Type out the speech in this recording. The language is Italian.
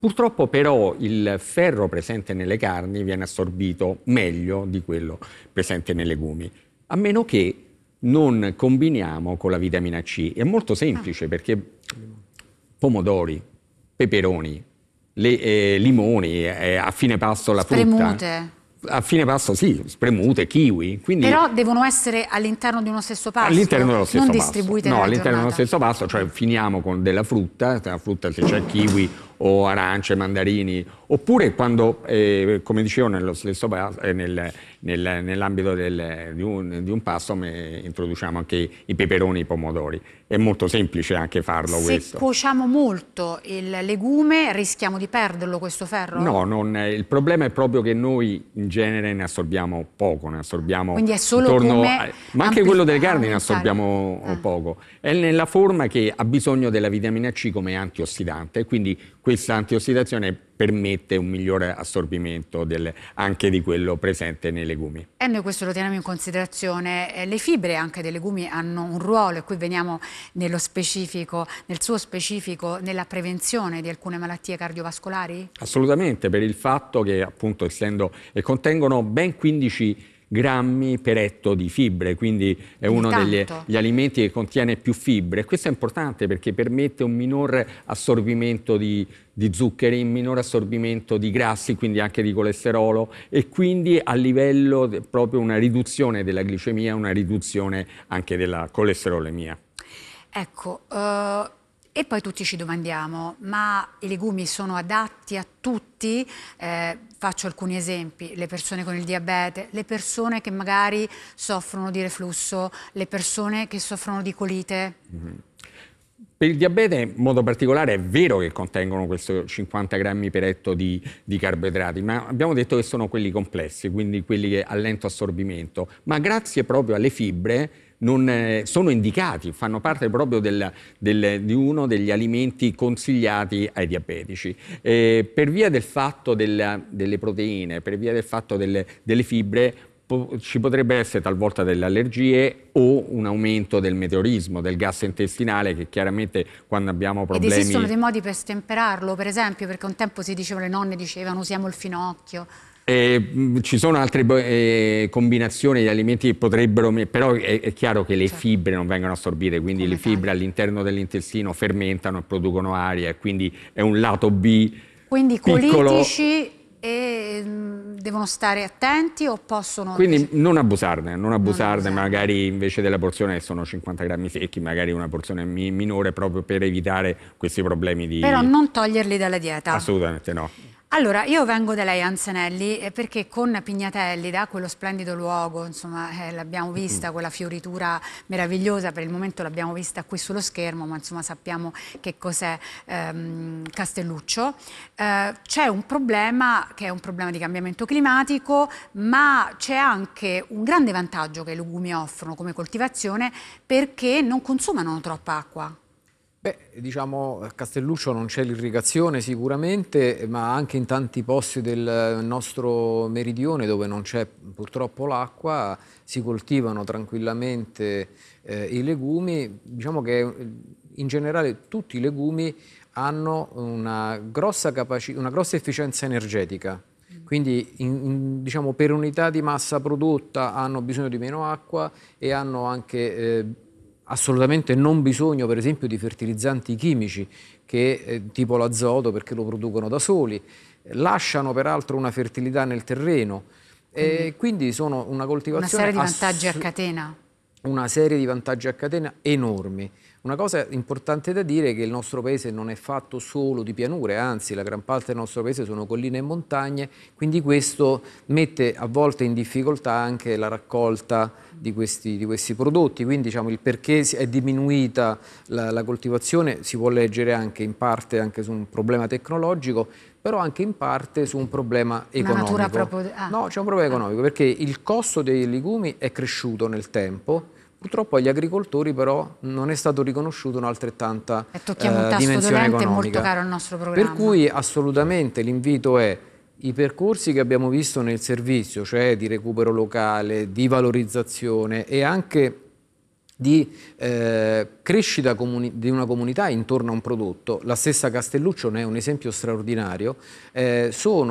Purtroppo però il ferro presente nelle carni viene assorbito meglio di quello presente nei legumi, a meno che non combiniamo con la vitamina C. È molto semplice perché pomodori, peperoni, limoni, a fine pasto la frutta. Spremute. A fine pasto sì, spremute, kiwi. Quindi Però devono essere all'interno di uno stesso pasto, all'interno dello stesso non pasto. distribuite No, nella all'interno dello giornata. stesso pasto, cioè finiamo con della frutta se c'è kiwi o arance, mandarini, oppure quando, come dicevo, nello stesso nell'ambito di un pasto introduciamo anche i peperoni e i pomodori. È molto semplice anche farlo Se questo. cuociamo molto il legume rischiamo di perderlo questo ferro? No, il problema è proprio che noi in genere ne assorbiamo poco, ne assorbiamo Quindi è solo intorno come ma anche quello delle carni ne aumentare. assorbiamo poco. È nella forma che ha bisogno della vitamina C come antiossidante, quindi questa antiossidazione permette un migliore assorbimento anche di quello presente nei legumi. E noi questo lo teniamo in considerazione. Le fibre anche dei legumi hanno un ruolo, e qui veniamo nello specifico, nel suo specifico, nella prevenzione di alcune malattie cardiovascolari? Assolutamente, per il fatto che appunto contengono ben 15 grammi per etto di fibre, quindi è uno degli alimenti che contiene più fibre. Questo è importante perché permette un minor assorbimento di zuccheri, un minor assorbimento di grassi, quindi anche di colesterolo, e quindi a livello proprio una riduzione della glicemia, una riduzione anche della colesterolemia. Ecco, e poi tutti ci domandiamo, ma i legumi sono adatti a tutti? Faccio alcuni esempi: le persone con il diabete, le persone che magari soffrono di reflusso, le persone che soffrono di colite. Per il diabete in modo particolare è vero che contengono questo 50 grammi per etto di carboidrati, ma abbiamo detto che sono quelli complessi, quindi quelli che a lento assorbimento, ma grazie proprio alle fibre sono indicati, fanno parte proprio di uno degli alimenti consigliati ai diabetici. Per via del fatto delle proteine, per via del fatto delle fibre, ci potrebbe essere talvolta delle allergie o un aumento del meteorismo, del gas intestinale, che chiaramente quando abbiamo problemi... Ed esistono dei modi per stemperarlo, per esempio, perché un tempo si diceva, le nonne dicevano usiamo il finocchio. Ci sono altre combinazioni di alimenti che potrebbero, però è chiaro che le fibre non vengono assorbite, quindi le fibre all'interno dell'intestino fermentano e producono aria, e quindi è un lato B quindi piccolo. colitici devono stare attenti o possono... Quindi non abusarne, magari invece della porzione che sono 50 grammi secchi, magari una porzione minore, proprio per evitare questi problemi di... Però non toglierli dalla dieta. Assolutamente no. Allora, io vengo da lei, Anzanelli, perché con Pignatellida, quello splendido luogo, insomma, l'abbiamo vista, quella fioritura meravigliosa, per il momento l'abbiamo vista qui sullo schermo, ma insomma sappiamo che cos'è Castelluccio. C'è un problema che è un problema di cambiamento climatico, ma c'è anche un grande vantaggio che i legumi offrono come coltivazione, perché non consumano troppa acqua. Beh, diciamo a Castelluccio non c'è l'irrigazione sicuramente, ma anche in tanti posti del nostro meridione dove non c'è purtroppo l'acqua si coltivano tranquillamente i legumi. Diciamo che in generale tutti i legumi hanno una grossa efficienza energetica. Quindi diciamo, per unità di massa prodotta hanno bisogno di meno acqua e hanno anche assolutamente non bisogno, per esempio, di fertilizzanti chimici tipo l'azoto, perché lo producono da soli. Lasciano peraltro una fertilità nel terreno e quindi sono una coltivazione... Una serie di vantaggi a catena. Una serie di vantaggi a catena enormi. Una cosa importante da dire è che il nostro paese non è fatto solo di pianure, anzi la gran parte del nostro paese sono colline e montagne, quindi questo mette a volte in difficoltà anche la raccolta di questi prodotti, quindi diciamo il perché è diminuita la coltivazione si può leggere anche in parte anche su un problema tecnologico, però anche in parte su un problema economico. Una natura proprio... No, c'è un problema economico perché il costo dei legumi è cresciuto nel tempo. Purtroppo agli agricoltori però non è stato riconosciuto un'altrettanta dimensione economica. Molto caro al nostro programma. Per cui assolutamente l'invito è i percorsi che abbiamo visto nel servizio, cioè di recupero locale, di valorizzazione e anche di crescita di una comunità intorno a un prodotto. La stessa Castelluccio ne è un esempio straordinario. Sono